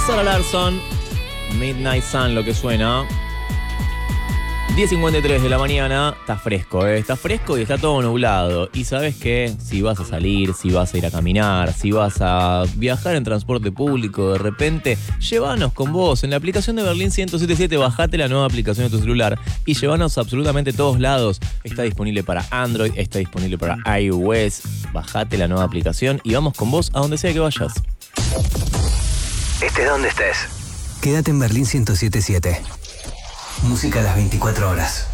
Sara Larsson, Midnight Sun, lo que suena. 10:53 de la mañana, está fresco, está fresco y está todo nublado. Y sabes qué, si vas a salir, si vas a ir a caminar, si vas a viajar en transporte público, de repente, llévanos con vos. En la aplicación de Berlín 1077, bajate la nueva aplicación de tu celular y llévanos a absolutamente todos lados. Está disponible para Android, está disponible para iOS. Bajate la nueva aplicación y vamos con vos a donde sea que vayas. Estés donde estés. Quédate en Berlín 1077. Música a las 24 horas.